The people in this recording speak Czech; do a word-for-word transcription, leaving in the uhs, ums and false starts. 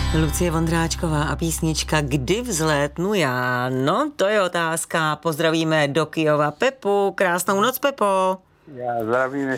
Lucie Vondráčková a písnička Kdy vzlétnu já? No, to je otázka. Pozdravíme do Kyjova Pepu. Krásnou noc, Pepo. Já zdravím